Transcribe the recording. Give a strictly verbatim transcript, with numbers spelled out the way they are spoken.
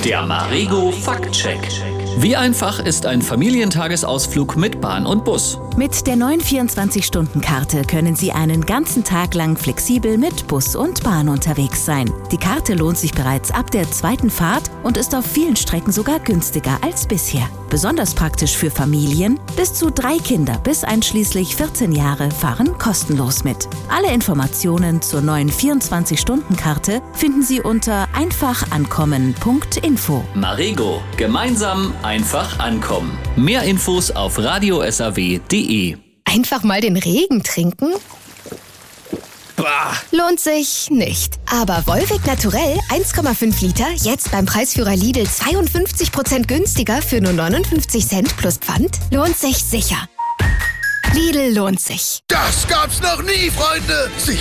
Der Marego Faktcheck. Wie einfach ist ein Familientagesausflug mit Bahn und Bus? Mit der neuen vierundzwanzig-Stunden-Karte können Sie einen ganzen Tag lang flexibel mit Bus und Bahn unterwegs sein. Die Karte lohnt sich bereits ab der zweiten Fahrt und ist auf vielen Strecken sogar günstiger als bisher. Besonders praktisch für Familien. Bis zu drei Kinder bis einschließlich vierzehn Jahre fahren kostenlos mit. Alle Informationen zur neuen vierundzwanzig-Stunden-Karte finden Sie unter einfachankommen punkt info. Marego. Gemeinsam einfach ankommen. Mehr Infos auf radio s a w punkt de. Einfach mal den Regen trinken? Bah. Lohnt sich nicht. Aber Volvic Naturell eins Komma fünf Liter jetzt beim Preisführer Lidl zweiundfünfzig Prozent günstiger für nur neunundfünfzig Cent plus Pfand? Lohnt sich sicher. Lidl lohnt sich. Das gab's noch nie, Freunde. Sich